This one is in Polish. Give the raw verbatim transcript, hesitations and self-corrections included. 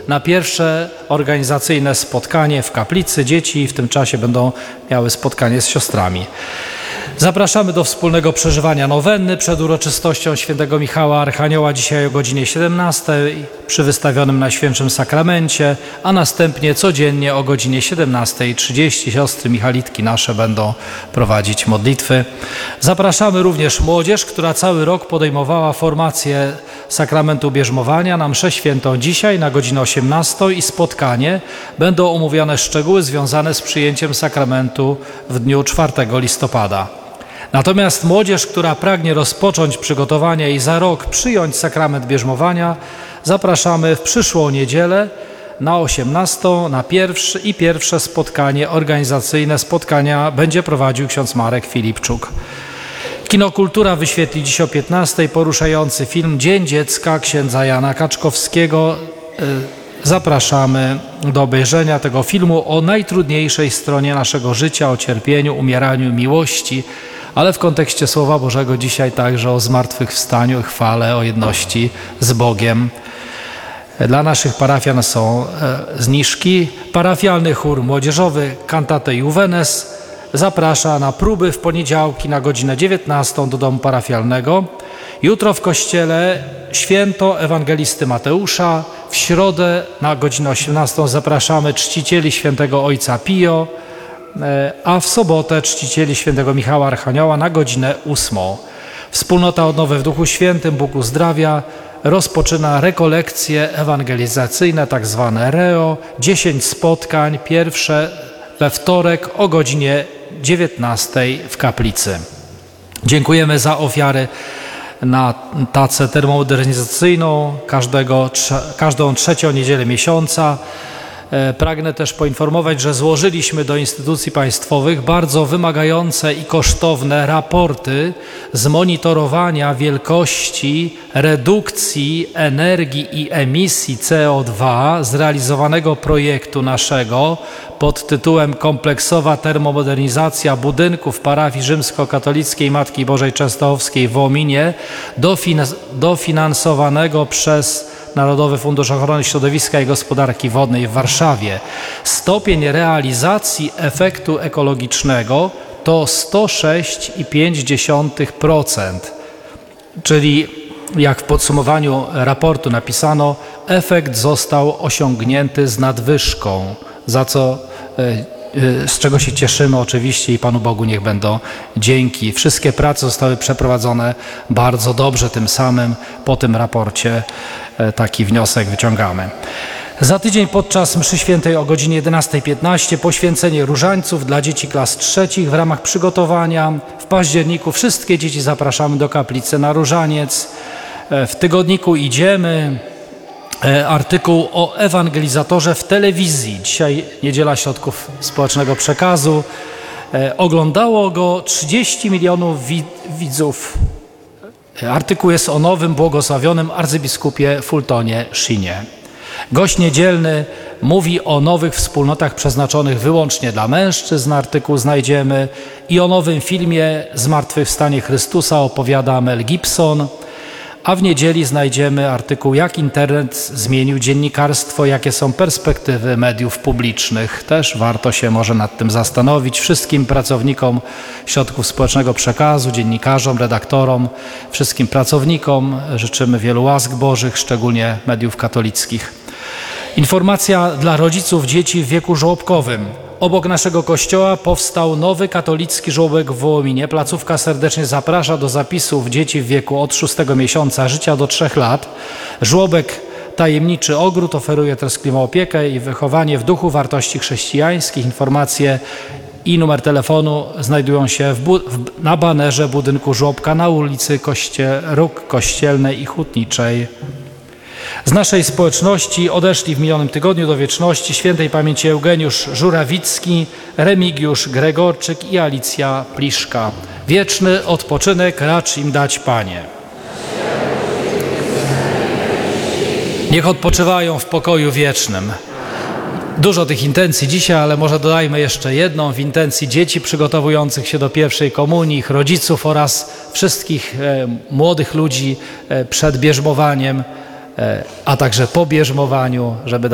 na pierwsze organizacyjne spotkanie w kaplicy. Dzieci w tym czasie będą miały spotkanie z siostrami. Zapraszamy do wspólnego przeżywania nowenny przed uroczystością świętego Michała Archanioła dzisiaj o godzinie siedemnastej przy wystawionym Najświętszym Sakramencie, a następnie codziennie o godzinie siedemnastej trzydzieści siostry Michalitki nasze będą prowadzić modlitwy. Zapraszamy również młodzież, która cały rok podejmowała formację sakramentu bierzmowania na mszę świętą dzisiaj na godzinę osiemnastą i spotkanie. Będą omówione szczegóły związane z przyjęciem sakramentu w dniu czwartego listopada. Natomiast młodzież, która pragnie rozpocząć przygotowania i za rok przyjąć sakrament bierzmowania, zapraszamy w przyszłą niedzielę na osiemnastą na pierwsze i pierwsze spotkanie organizacyjne. Spotkania będzie prowadził ksiądz Marek Filipczuk. Kino Kultura wyświetli dziś o piętnastej poruszający film Dzień Dziecka księdza Jana Kaczkowskiego. Zapraszamy do obejrzenia tego filmu o najtrudniejszej stronie naszego życia, o cierpieniu, umieraniu, miłości, ale w kontekście Słowa Bożego dzisiaj także o zmartwychwstaniu, chwale, o jedności z Bogiem. Dla naszych parafian są zniżki. Parafialny chór młodzieżowy Cantate Juvenes zaprasza na próby w poniedziałki na godzinę dziewiętnastą do domu parafialnego. Jutro w kościele święto Ewangelisty Mateusza. W środę na godzinę osiemnastą zapraszamy czcicieli świętego Ojca Pio, a w sobotę czcicieli świętego Michała Archanioła na godzinę ósmą. Wspólnota Odnowy w Duchu Świętym, Bóg uzdrawia, rozpoczyna rekolekcje ewangelizacyjne, tak zwane Reo. dziesięć spotkań, pierwsze we wtorek o godzinie dziewiętnastej w kaplicy. Dziękujemy za ofiary na tacę termomodernizacyjną każdego, każdą trzecią niedzielę miesiąca. Pragnę też poinformować, że złożyliśmy do instytucji państwowych bardzo wymagające i kosztowne raporty z monitorowania wielkości redukcji energii i emisji C O dwa zrealizowanego projektu naszego pod tytułem Kompleksowa termomodernizacja budynków parafii rzymskokatolickiej Matki Bożej Częstochowskiej w Łominie, dofinansowanego przez Narodowy Fundusz Ochrony Środowiska i Gospodarki Wodnej w Warszawie. Stopień realizacji efektu ekologicznego to sto sześć przecinek pięć procent, czyli jak w podsumowaniu raportu napisano, efekt został osiągnięty z nadwyżką, za co z czego się cieszymy oczywiście i Panu Bogu niech będą dzięki. Wszystkie prace zostały przeprowadzone bardzo dobrze, tym samym po tym raporcie taki wniosek wyciągamy. Za tydzień podczas mszy świętej o godzinie jedenastej piętnaście poświęcenie różańców dla dzieci klas trzecich w ramach przygotowania. W październiku wszystkie dzieci zapraszamy do kaplicy na różaniec. W tygodniku Idziemy artykuł o ewangelizatorze w telewizji. Dzisiaj niedziela środków społecznego przekazu. Oglądało go trzydzieści milionów wi- widzów. Artykuł jest o nowym, błogosławionym arcybiskupie Fultonie Shinie. Gość niedzielny mówi o nowych wspólnotach przeznaczonych wyłącznie dla mężczyzn. Artykuł znajdziemy i o nowym filmie Zmartwychwstanie Chrystusa opowiada Mel Gibson. A w niedzieli znajdziemy artykuł Jak internet zmienił dziennikarstwo, jakie są perspektywy mediów publicznych. Też warto się może nad tym zastanowić. Wszystkim pracownikom środków społecznego przekazu, dziennikarzom, redaktorom, wszystkim pracownikom życzymy wielu łask Bożych, szczególnie mediów katolickich. Informacja dla rodziców dzieci w wieku żłobkowym. Obok naszego kościoła powstał nowy katolicki żłobek w Wołominie. Placówka serdecznie zaprasza do zapisów dzieci w wieku od szóstego miesiąca życia do trzech lat. Żłobek Tajemniczy Ogród oferuje troskliwą opiekę i wychowanie w duchu wartości chrześcijańskich. Informacje i numer telefonu znajdują się w bu- w, na banerze budynku żłobka na ulicy Koście- Róg Kościelnej i Hutniczej. Z naszej społeczności odeszli w minionym tygodniu do wieczności świętej pamięci Eugeniusz Żurawicki, Remigiusz Gregorczyk i Alicja Pliszka. Wieczny odpoczynek racz im dać, Panie. Niech odpoczywają w pokoju wiecznym. Dużo tych intencji dzisiaj, ale może dodajmy jeszcze jedną w intencji dzieci przygotowujących się do pierwszej komunii, ich rodziców oraz wszystkich e, młodych ludzi e, przed bierzmowaniem, a także po bierzmowaniu, żeby